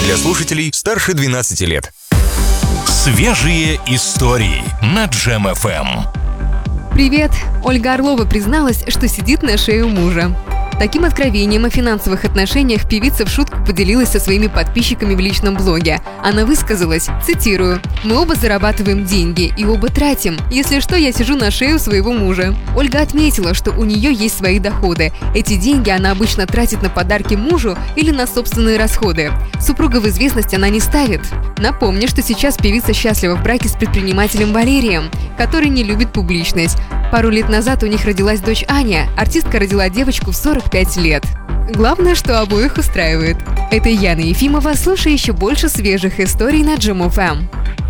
для слушателей старше 12 лет. Свежие истории на Джем ФМ. Привет! Ольга Орлова призналась, что сидит на шее у мужа. Таким откровением о финансовых отношениях певица в шутку поделилась со своими подписчиками в личном блоге. Она высказалась, цитирую: «Мы оба зарабатываем деньги и оба тратим. Если что, я сижу на шее у своего мужа». Ольга отметила, что у нее есть свои доходы. Эти деньги она обычно тратит на подарки мужу или на собственные расходы. Супруга в известность она не ставит. Напомню, что сейчас певица счастлива в браке с предпринимателем Валерием, который не любит публичность. Пару лет назад у них родилась дочь Аня. Артистка родила девочку в 45 лет. Главное, что обоих устраивает. Это Яна Ефимова. Слушай еще больше свежих историй на Джем ФМ.